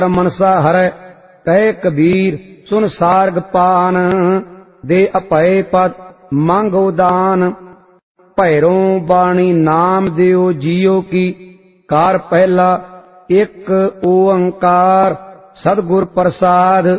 मनसा हरै कहे कबीर सुन सारग पान दे अपय पद मांग उदान भैरों बाणी नाम दियो जियो की कार पहला एक ओंकार सदगुर प्रसाद